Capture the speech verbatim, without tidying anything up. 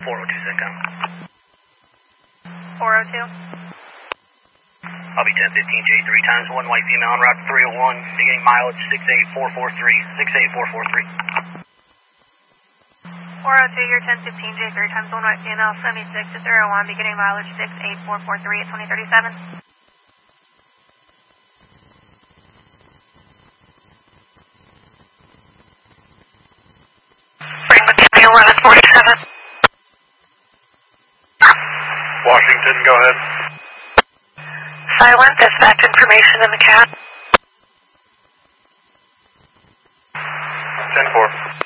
four oh two Centcom. four oh two. I'll be ten fifteen J three times one white female on route three oh one, beginning mileage six eight four four three, six eight four four three. four oh two, you're ten fifteen J three times one white female, seventy-six to zero one, beginning mileage six eight four four three at twenty thirty-seven. Franklin County eleven forty-seven. Washington, go ahead. Silent, dispatch information in the cat. ten four.